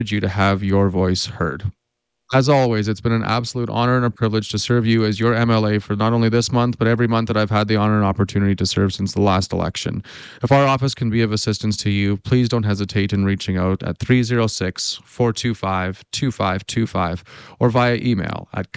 you to have your voice heard. As always, it's been an absolute honor and a privilege to serve you as your MLA for not only this month, but every month that I've had the honor and opportunity to serve since the last election. If our office can be of assistance to you, please don't hesitate in reaching out at 306-425-2525 or via email at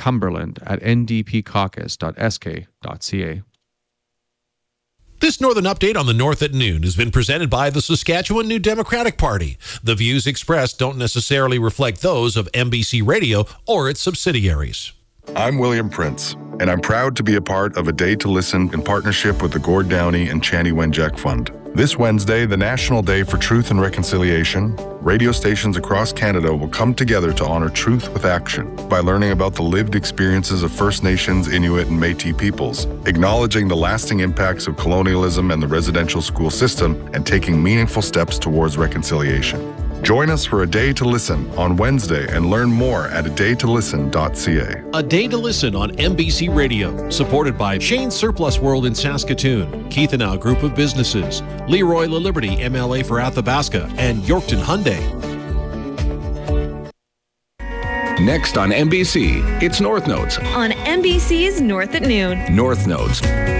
cumberland@ndpcaucus.sk.ca. This Northern Update on the North at Noon has been presented by the Saskatchewan New Democratic Party. The views expressed don't necessarily reflect those of MBC Radio or its subsidiaries. I'm William Prince, and I'm proud to be a part of A Day to Listen in partnership with the Gord Downey and Chani Wenjack Fund. This Wednesday, the National Day for Truth and Reconciliation, radio stations across Canada will come together to honor truth with action by learning about the lived experiences of First Nations, Inuit, and Métis peoples, acknowledging the lasting impacts of colonialism and the residential school system, and taking meaningful steps towards reconciliation. Join us for A Day to Listen on Wednesday and learn more at adaytolisten.ca. A Day to Listen on MBC Radio, supported by Shane Surplus World in Saskatoon, Keithanow Group of Businesses, Leroy LaLiberty, MLA for Athabasca, and Yorkton Hyundai. Next on MBC, it's North Notes. On MBC's North at Noon. North Notes.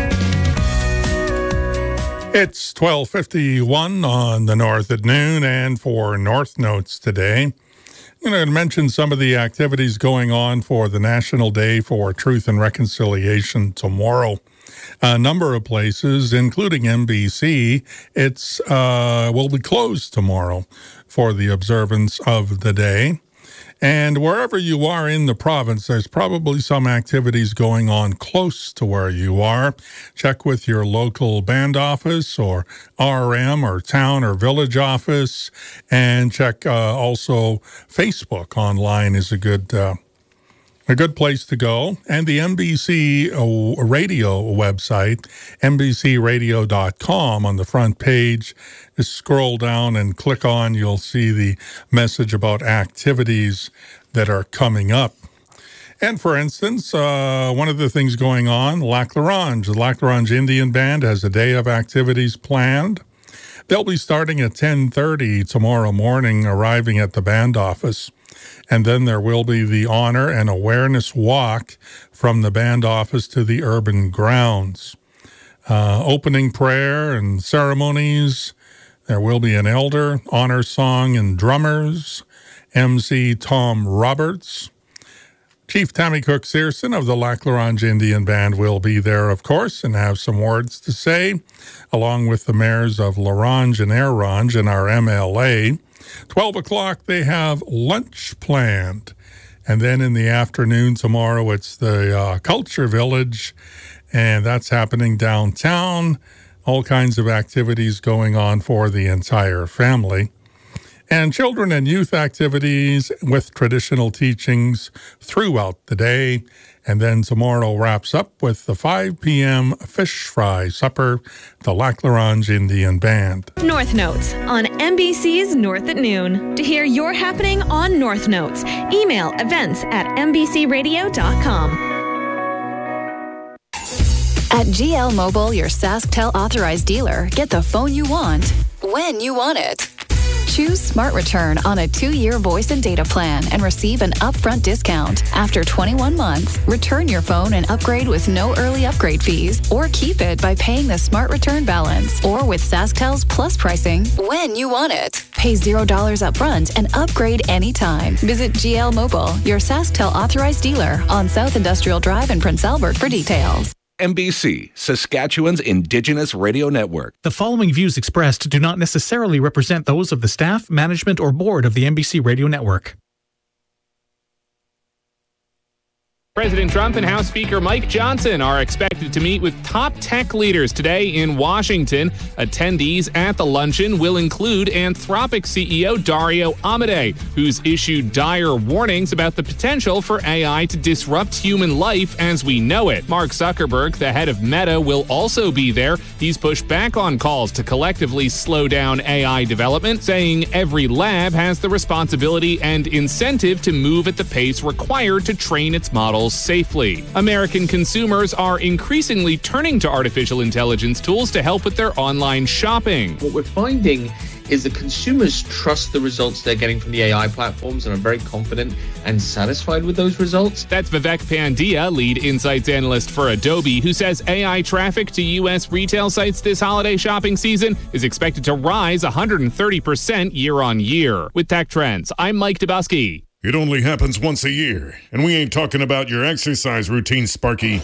It's 12:51 on the North at Noon, and for North Notes today, I'm going to mention some of the activities going on for the National Day for Truth and Reconciliation tomorrow. A number of places, including MBC, will be closed tomorrow for the observance of the day. And wherever you are in the province, there's probably some activities going on close to where you are. Check with your local band office or RM or town or village office, and check also Facebook online is a good place to go. And the MBC radio website, mbcradio.com, on the front page. Just scroll down and click on, you'll see the message about activities that are coming up. And for instance, one of the things going on, Lac La Ronge. The Lac La Ronge Indian Band has a day of activities planned. They'll be starting at 10:30 tomorrow morning, arriving at the band office. And then there will be the honor and awareness walk from the band office to the urban grounds. Opening prayer and ceremonies. There will be an elder, honor song and drummers. MC Tom Roberts. Chief Tammy Cook Searson of the Lac La Ronge Indian Band will be there, of course, and have some words to say, along with the mayors of La Ronge and Air Ronge and our MLA. 12 o'clock, they have lunch planned. And then in the afternoon tomorrow, it's the Culture Village, and that's happening downtown. All kinds of activities going on for the entire family. And children and youth activities with traditional teachings throughout the day. And then tomorrow wraps up with the 5 p.m. fish fry supper, the Lac La Ronge Indian Band. North Notes on MBC's North at Noon. To hear your happening on North Notes, email events@mbcradio.com. At GL Mobile, your SaskTel authorized dealer, get the phone you want, when you want it. Choose Smart Return on a 2-year voice and data plan and receive an upfront discount. After 21 months, return your phone and upgrade with no early upgrade fees, or keep it by paying the Smart Return balance, or with SaskTel's Plus pricing, when you want it. Pay $0 upfront and upgrade anytime. Visit GL Mobile, your SaskTel authorized dealer, on South Industrial Drive in Prince Albert for details. MBC, Saskatchewan's Indigenous Radio Network. The following views expressed do not necessarily represent those of the staff, management, or board of the MBC Radio Network. President Trump and House Speaker Mike Johnson are expected to meet with top tech leaders today in Washington. Attendees at the luncheon will include Anthropic CEO Dario Amodei, who's issued dire warnings about the potential for AI to disrupt human life as we know it. Mark Zuckerberg, the head of Meta, will also be there. He's pushed back on calls to collectively slow down AI development, saying every lab has the responsibility and incentive to move at the pace required to train its models safely. American consumers are increasingly turning to artificial intelligence tools to help with their online shopping. What we're finding is the consumers trust the results they're getting from the AI platforms and are very confident and satisfied with those results. That's Vivek Pandya, lead insights analyst for Adobe, who says AI traffic to U.S. retail sites this holiday shopping season is expected to rise 130% year on year. With Tech Trends, I'm Mike Dubusky. It only happens once a year, and we ain't talking about your exercise routine, Sparky.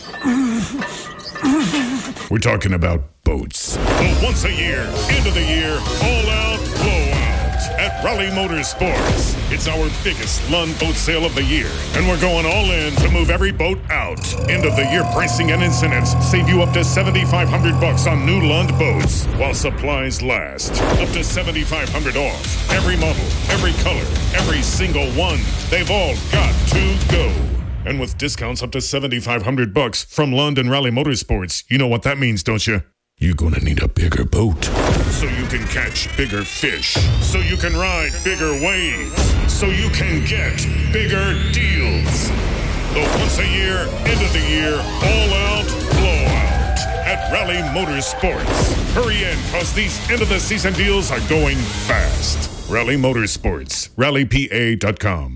We're talking about boats. The once a year, end of the year, all-out blowout at Raleigh Motorsports. It's our biggest Lund boat sale of the year, and we're going all in to move every boat out. End of the year pricing and incentives save you up to $7,500 on new Lund boats while supplies last. Up to $7,500 off. Every model, every color, every single one. They've all got to go. And with discounts up to $7,500 from Lund and Raleigh Motorsports, you know what that means, don't you? You're gonna need a bigger boat so you can catch bigger fish, so you can ride bigger waves, so you can get bigger deals. The once a year, end of the year, all-out blowout at Raleigh Motorsports. Hurry in, cause these end of the season deals are going fast. Raleigh Motorsports, rallypa.com.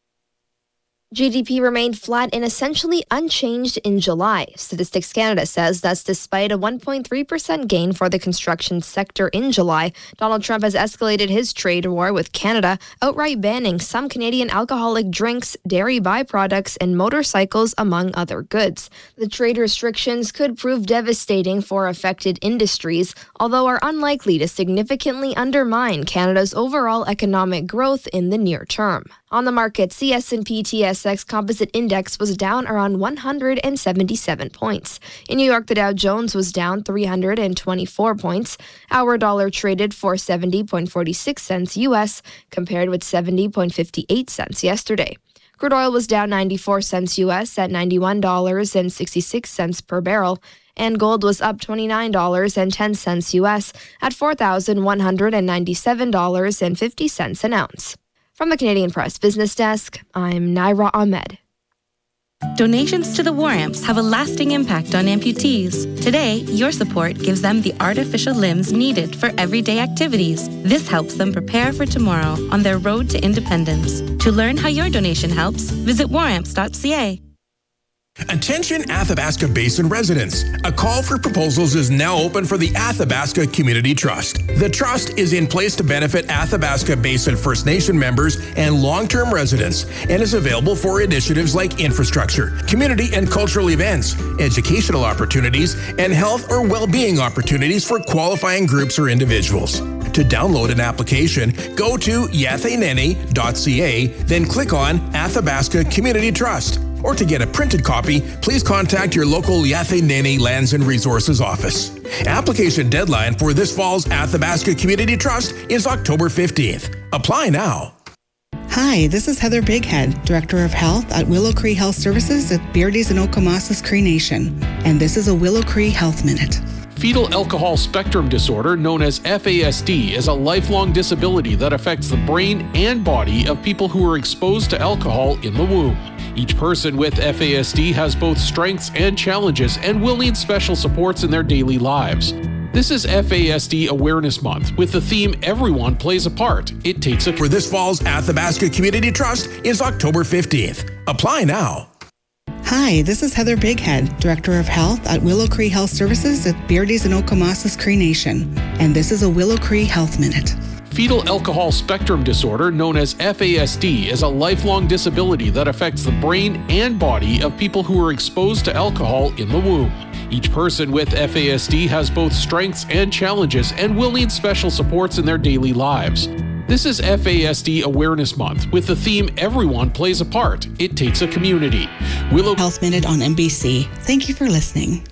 GDP remained flat and essentially unchanged in July. Statistics Canada says that's despite a 1.3% gain for the construction sector in July. Donald Trump has escalated his trade war with Canada, outright banning some Canadian alcoholic drinks, dairy byproducts, and motorcycles, among other goods. The trade restrictions could prove devastating for affected industries, although are unlikely to significantly undermine Canada's overall economic growth in the near term. On the markets, the S&P TSX Composite Index was down around 177 points. In New York, the Dow Jones was down 324 points. Our dollar traded for 70.46 cents U.S., compared with 70.58 cents yesterday. Crude oil was down 94 cents U.S. at $91.66 per barrel, and gold was up $29.10 U.S. at $4,197.50 an ounce. From the Canadian Press Business Desk, I'm Naira Ahmed. Donations to the War Amps have a lasting impact on amputees. Today, your support gives them the artificial limbs needed for everyday activities. This helps them prepare for tomorrow on their road to independence. To learn how your donation helps, visit waramps.ca. Attention Athabasca Basin residents. A call for proposals is now open for the Athabasca Community Trust. The trust is in place to benefit Athabasca Basin First Nation members and long-term residents and is available for initiatives like infrastructure, community and cultural events, educational opportunities, and health or well-being opportunities for qualifying groups or individuals. To download an application, go to yatheneni.ca, then click on Athabasca Community Trust. Or to get a printed copy, please contact your local Yatheneni Lands and Resources office. Application deadline for this fall's Athabasca Community Trust is October 15th. Apply now. Hi, this is Heather Bighead, Director of Health at Willow Cree Health Services at Beardy's and Okamasas Cree Nation. And this is a Willow Cree Health Minute. Fetal alcohol spectrum disorder, known as FASD, is a lifelong disability that affects the brain and body of people who are exposed to alcohol in the womb. Each person with FASD has both strengths and challenges and will need special supports in their daily lives. This is FASD Awareness Month with the theme Everyone Plays a Part. It takes a... For this fall's Athabasca Community Trust is October 15th. Apply now. Hi, this is Heather Bighead, Director of Health at Willow Cree Health Services at Beardy's and Okamasas Cree Nation. And this is a Willow Cree Health Minute. Fetal alcohol spectrum disorder, known as FASD, is a lifelong disability that affects the brain and body of people who are exposed to alcohol in the womb. Each person with FASD has both strengths and challenges and will need special supports in their daily lives. This is FASD Awareness Month with the theme Everyone Plays a Part. It takes a community. Willow Health Minute on NBC. Thank you for listening.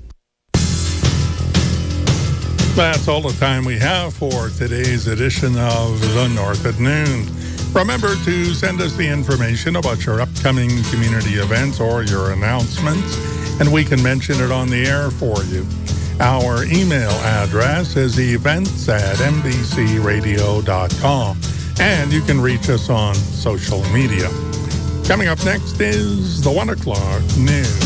That's all the time we have for today's edition of The North at Noon. Remember to send us the information about your upcoming community events or your announcements, and we can mention it on the air for you. Our email address is events@nbcradio.com, and you can reach us on social media. Coming up next is the 1 o'clock news.